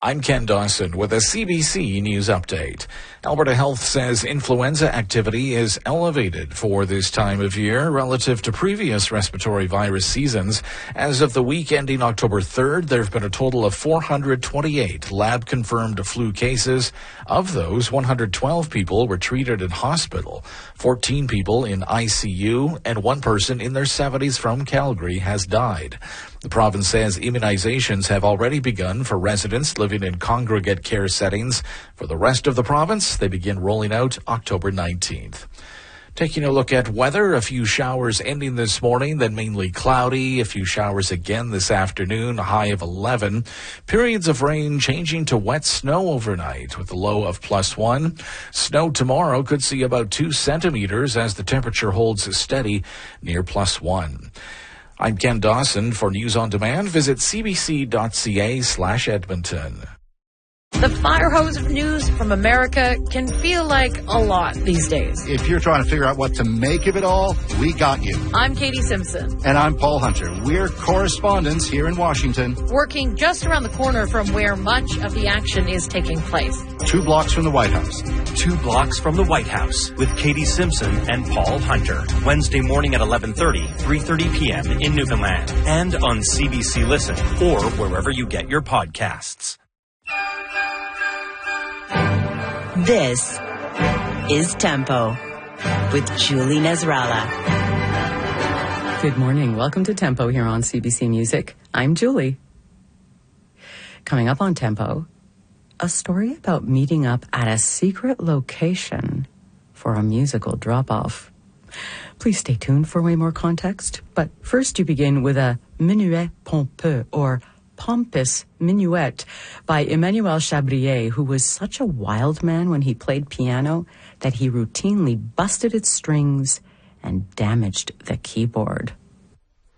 I'm Ken Dawson with a CBC News Update. Alberta Health says influenza activity is elevated for this time of year relative to previous respiratory virus seasons. As of the week ending October 3rd, there have been a total of 428 lab-confirmed flu cases. Of those, 112 people were treated in hospital, 14 people in ICU, and one person in their 70s from Calgary has died. The province says immunizations have already begun for residents living in congregate care settings. For the rest of the province, they begin rolling out October 19th. Taking a look at weather, a few showers ending this morning, then mainly cloudy. A few showers again this afternoon, a high of 11. Periods of rain changing to wet snow overnight with a low of +1. Snow tomorrow could see about 2 centimeters as the temperature holds steady near +1. I'm Ken Dawson. For News on Demand, visit cbc.ca/Edmonton. The fire hose of news from America can feel like a lot these days. If you're trying to figure out what to make of it all, we got you. I'm Katie Simpson. And I'm Paul Hunter. We're correspondents here in Washington. Working just around the corner from where much of the action is taking place. 2 blocks from the White House. 2 blocks from the White House with Katie Simpson and Paul Hunter. Wednesday morning at 11:30, 3:30 p.m. in Newfoundland. And on CBC Listen or wherever you get your podcasts. This is Tempo with Julie Nasrallah. Good morning. Welcome to Tempo here on CBC Music. I'm Julie. Coming up on Tempo, a story about meeting up at a secret location for a musical drop-off. Please stay tuned for way more context. But first you begin with a minuet pompeux, or Pompous Minuet by Emmanuel Chabrier, who was such a wild man when he played piano that he routinely busted its strings and damaged the keyboard.